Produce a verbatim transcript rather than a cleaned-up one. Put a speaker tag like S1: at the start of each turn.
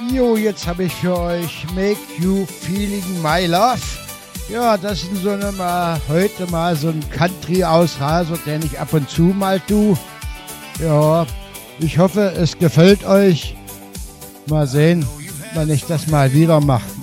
S1: Jo, jetzt habe ich für euch Make You Feeling My Love. Ja, das ist so eine mal, heute mal so ein Country-Ausraser, den ich ab und zu mal tue. Ja, ich hoffe, es gefällt euch. Mal sehen, wann ich das mal wieder mache.